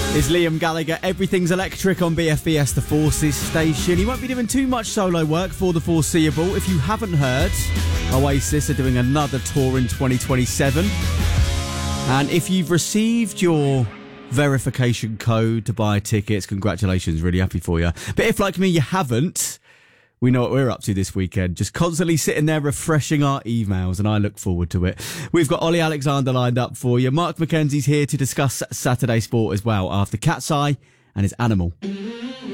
Is Liam Gallagher. Everything's electric on BFBS, the Forces station. He won't be doing too much solo work for the foreseeable. If you haven't heard, Oasis are doing another tour in 2027. And if you've received your verification code to buy tickets, congratulations, really happy for you. But if, like me, you haven't, we know what we're up to this weekend. Just constantly sitting there refreshing our emails, and I look forward to it. We've got Ollie Alexander lined up for you. Mark McKenzie's here to discuss Saturday sport as well after Cat's Eye and his Animal.